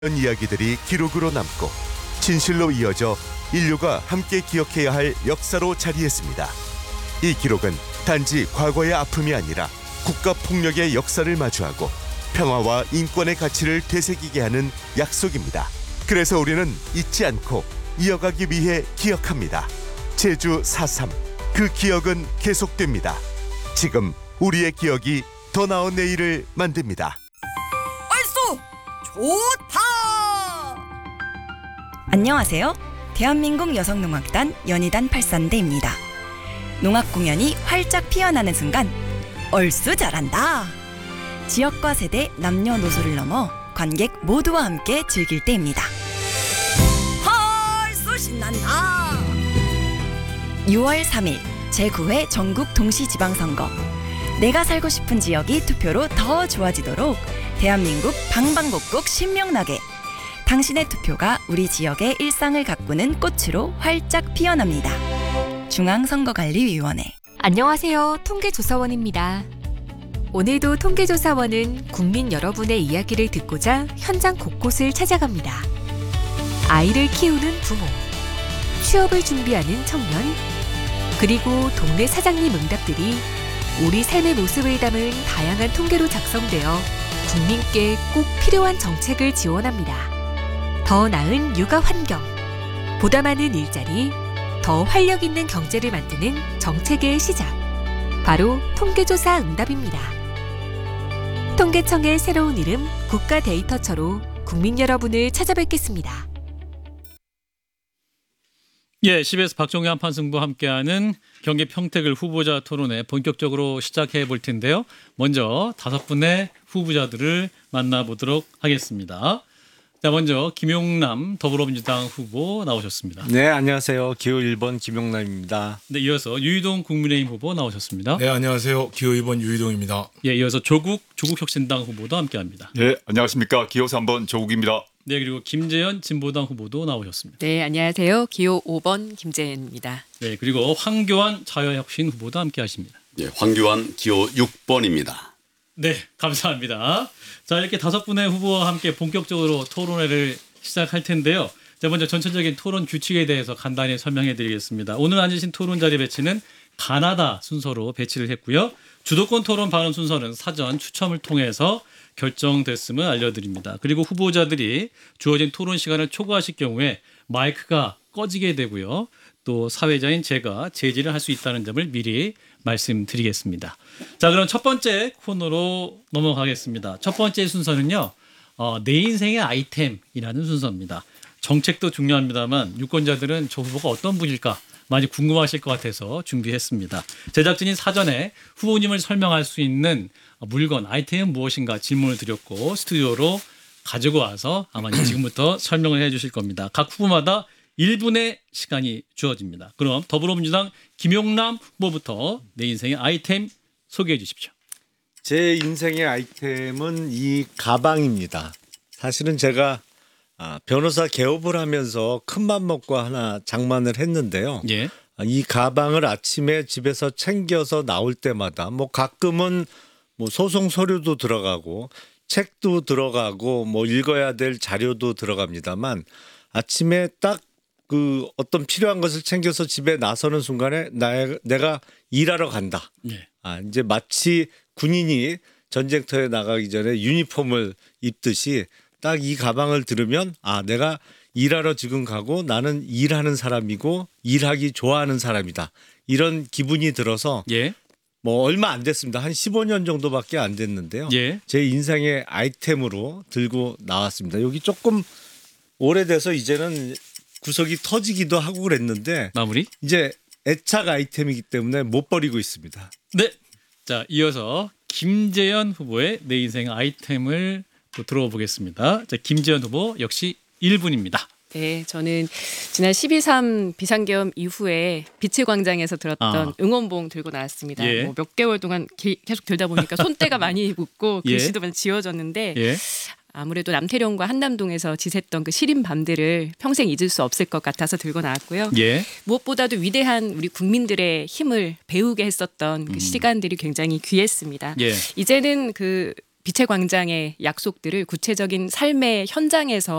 이런 이야기들이 기록으로 남고 진실로 이어져 인류가 함께 기억해야 할 역사로 자리했습니다. 이 기록은 단지 과거의 아픔이 아니라 국가폭력의 역사를 마주하고 평화와 인권의 가치를 되새기게 하는 약속입니다. 그래서 우리는 잊지 않고 이어가기 위해 기억합니다. 제주 4.3, 그 기억은 계속됩니다. 지금 우리의 기억이 더 나은 내일을 만듭니다. 얼쑤 좋다. 안녕하세요. 대한민국 여성농악단 연희단 83대입니다. 농악 공연이 활짝 피어나는 순간 얼쑤 잘한다. 지역과 세대, 남녀노소를 넘어 관객 모두와 함께 즐길 때입니다. 얼쑤 신난다. 6월 3일 제9회 전국 동시지방선거. 내가 살고 싶은 지역이 투표로 더 좋아지도록 대한민국 방방곡곡 신명나게 당신의 투표가 우리 지역의 일상을 가꾸는 꽃으로 활짝 피어납니다. 중앙선거관리위원회. 안녕하세요. 통계조사원입니다. 오늘도 통계조사원은 국민 여러분의 이야기를 듣고자 현장 곳곳을 찾아갑니다. 아이를 키우는 부모, 취업을 준비하는 청년, 그리고 동네 사장님 응답들이 우리 삶의 모습을 담은 다양한 통계로 작성되어 국민께 꼭 필요한 정책을 지원합니다. 더 나은 육아 환경, 보다 많은 일자리, 더 활력 있는 경제를 만드는 정책의 시작. 바로 통계조사 응답입니다. 통계청의 새로운 이름 국가데이터처로 국민 여러분을 찾아뵙겠습니다. 예, CBS 박종현 판승부 함께하는 경기 평택을 후보자 토론회 본격적으로 시작해 볼 텐데요. 먼저 5분의 후보자들을 만나보도록 하겠습니다. 자, 먼저 김용남 더불어민주당 후보 나오셨습니다. 네, 안녕하세요. 기호 1번 김용남입니다. 네, 이어서 유이동 국민의힘 후보 나오셨습니다. 네, 안녕하세요. 기호 2번 유이동입니다. 예, 이어서 조국혁신당 후보도 함께합니다. 네, 안녕하십니까. 기호 3번 조국입니다. 네, 그리고 김재현 진보당 후보도 나오셨습니다. 네, 안녕하세요. 기호 5번 김재현입니다. 네, 그리고 황교안 자유혁신 후보도 함께하십니다. 네, 황교안 기호 6번입니다. 네, 감사합니다. 자, 이렇게 5분의 후보와 함께 본격적으로 토론회를 시작할 텐데요. 자, 먼저 전체적인 토론 규칙에 대해서 간단히 설명해 드리겠습니다. 오늘 앉으신 토론 자리 배치는 가나다 순서로 배치를 했고요. 주도권 토론 발언 순서는 사전 추첨을 통해서 결정됐음을 알려드립니다. 그리고 후보자들이 주어진 토론 시간을 초과하실 경우에 마이크가 꺼지게 되고요. 또 사회자인 제가 제지를 할 수 있다는 점을 미리 말씀드리겠습니다. 자, 그럼 첫 번째 코너로 넘어가겠습니다. 첫 번째 순서는요. 내 인생의 아이템이라는 순서입니다. 정책도 중요합니다만 유권자들은 저 후보가 어떤 분일까 많이 궁금하실 것 같아서 준비했습니다. 제작진이 사전에 후보님을 설명할 수 있는 물건, 아이템은 무엇인가 질문을 드렸고 스튜디오로 가지고 와서 아마 지금부터 설명을 해 주실 겁니다. 각 후보마다 1분의 시간이 주어집니다. 그럼 더불어민주당 김용남 후보부터 내 인생의 아이템 소개해 주십시오. 제 인생의 아이템은 이 가방입니다. 사실은 제가 변호사 개업을 하면서 큰맘 먹고 하나 장만을 했는데요. 예. 이 가방을 아침에 집에서 챙겨서 나올 때마다 뭐 가끔은 뭐 소송 서류도 들어가고 책도 들어가고 뭐 읽어야 될 자료도 들어갑니다만 아침에 딱 그 어떤 필요한 것을 챙겨서 집에 나서는 순간에 내가 일하러 간다. 예. 이제 마치 군인이 전쟁터에 나가기 전에 유니폼을 입듯이 딱 이 가방을 들으면 내가 일하러 지금 가고 나는 일하는 사람이고 일하기 좋아하는 사람이다. 이런 기분이 들어서 예. 뭐 얼마 안 됐습니다. 한 15년 정도밖에 안 됐는데요. 예. 제 인생의 아이템으로 들고 나왔습니다. 여기 조금 오래돼서 이제는 구석이 터지기도 하고 그랬는데 마무리. 이제 애착 아이템이기 때문에 못 버리고 있습니다. 네. 자, 이어서 김재현 후보의 내 인생 아이템을 또 들어보겠습니다. 자, 김재현 후보 역시 1분입니다. 네, 저는 지난 12.3 비상계엄 이후에 빛의 광장에서 들었던 응원봉 들고 나왔습니다. 예. 뭐 몇 개월 동안 계속 들다 보니까 손때가 많이 묻고 예. 글씨도 많이 지워졌는데 예. 아무래도 남태령과 한남동에서 지샜던 그 시린 밤들을 평생 잊을 수 없을 것 같아서 들고 나왔고요. 예. 무엇보다도 위대한 우리 국민들의 힘을 배우게 했었던 그 시간들이 굉장히 귀했습니다. 예. 이제는 그 빛의 광장의 약속들을 구체적인 삶의 현장에서